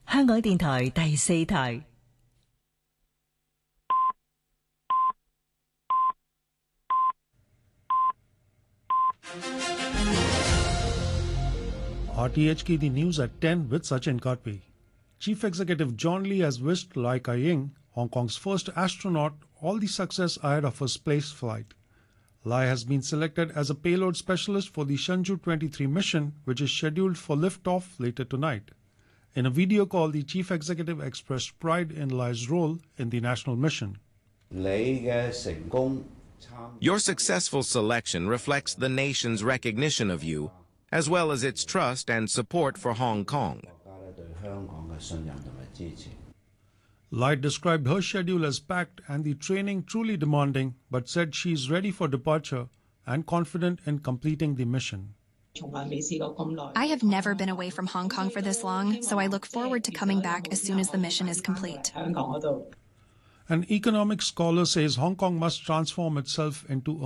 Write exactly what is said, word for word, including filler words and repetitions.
香港電台第四台。 R T H K the news at ten with Sachin Katpi. Chief Executive John Lee has wished Lai Ka-ying, Hong Kong's first astronaut, all the success ahead of her space flight. Lai has been selected as a payload specialist for the Shenzhou twenty-three mission, which is scheduled for liftoff later tonight. In a video call, the chief executive expressed pride in Lai's role in the national mission. Your successful selection reflects the nation's recognition of you, as well as its trust and support for Hong Kong. Lai described her schedule as packed and the training truly demanding, but said she is ready for departure and confident in completing the mission. I have never been away from Hong Kong for this long, so I look forward to coming back as soon as the mission is complete. An economic scholar says Hong Kong must transform itself into